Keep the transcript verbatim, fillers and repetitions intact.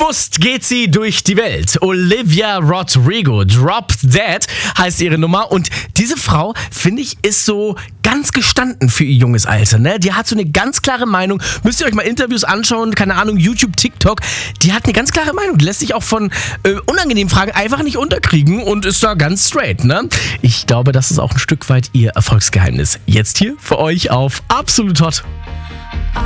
Bewusst geht sie durch die Welt. Olivia Rodrigo, Drop Dead heißt ihre Nummer. Und diese Frau, finde ich, ist so ganz gestanden für ihr junges Alter. Ne? Die hat so eine ganz klare Meinung. Müsst ihr euch mal Interviews anschauen, keine Ahnung, YouTube, TikTok. Die hat eine ganz klare Meinung. Die lässt sich auch von äh, unangenehmen Fragen einfach nicht unterkriegen und ist da ganz straight. Ne? Ich glaube, das ist auch ein Stück weit ihr Erfolgsgeheimnis. Jetzt hier für euch auf Absolut Hot.